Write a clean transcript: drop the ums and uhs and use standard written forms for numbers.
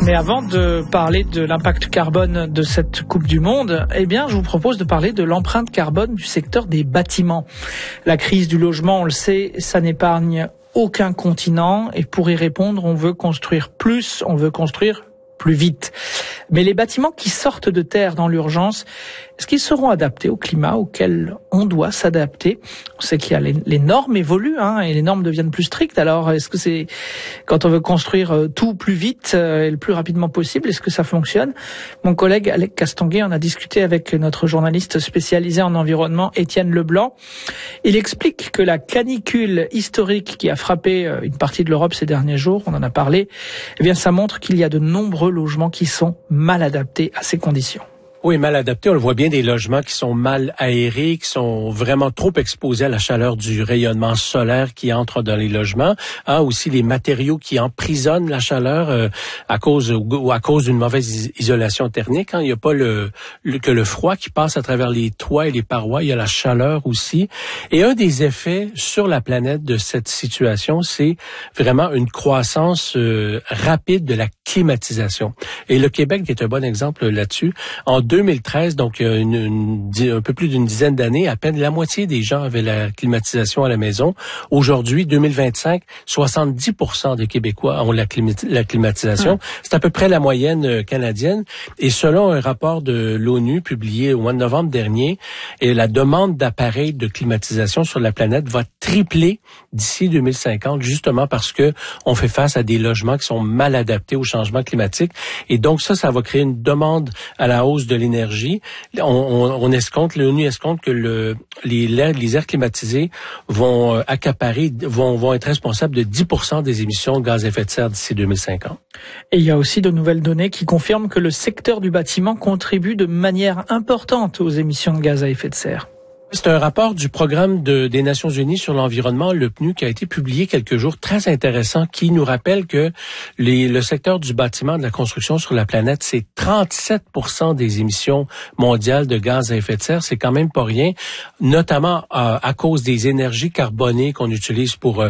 Mais avant de parler de l'impact carbone de cette Coupe du Monde, je vous propose de parler de l'empreinte carbone du secteur des bâtiments. La crise du logement, on le sait, ça n'épargne aucun continent et pour y répondre, on veut construire plus, on veut construire plus vite. Mais les bâtiments qui sortent de terre dans l'urgence, est-ce qu'ils seront adaptés au climat auquel on doit s'adapter? On sait qu'il y a les normes évoluent et les normes deviennent plus strictes. Alors, est-ce que c'est quand on veut construire tout plus vite et le plus rapidement possible, est-ce que ça fonctionne? Mon collègue Alec Castonguay en a discuté avec notre journaliste spécialisé en environnement, Étienne Leblanc. Il explique que la canicule historique qui a frappé une partie de l'Europe ces derniers jours, on en a parlé, ça montre qu'il y a de nombreux logements qui sont mal adaptés à ces conditions. Oui, mal adaptés. On le voit bien, des logements qui sont mal aérés, qui sont vraiment trop exposés à la chaleur du rayonnement solaire qui entre dans les logements. Aussi les matériaux qui emprisonnent la chaleur à cause d'une mauvaise isolation thermique. Il n'y a pas que le froid qui passe à travers les toits et les parois. Il y a la chaleur aussi. Et un des effets sur la planète de cette situation, c'est vraiment une croissance rapide de la climatisation. Et le Québec est un bon exemple là-dessus. En 2013, donc il y a un peu plus d'une dizaine d'années, à peine la moitié des gens avaient la climatisation à la maison. Aujourd'hui, 2025, 70% des Québécois ont la climatisation. C'est à peu près la moyenne canadienne. Et selon un rapport de l'ONU publié au mois de novembre dernier, la demande d'appareils de climatisation sur la planète va tripler d'ici 2050, justement parce que on fait face à des logements qui sont mal adaptés au changement climatique. Et donc ça va créer une demande à la hausse de l'énergie. L'ONU escompte que les airs climatisés vont vont être responsables de 10% des émissions de gaz à effet de serre d'ici 2050. Et il y a aussi de nouvelles données qui confirment que le secteur du bâtiment contribue de manière importante aux émissions de gaz à effet de serre. C'est un rapport du programme des Nations Unies sur l'environnement, le PNUD, qui a été publié quelques jours, très intéressant, qui nous rappelle que le secteur du bâtiment, de la construction sur la planète, c'est 37% des émissions mondiales de gaz à effet de serre. C'est quand même pas rien, notamment à cause des énergies carbonées qu'on utilise pour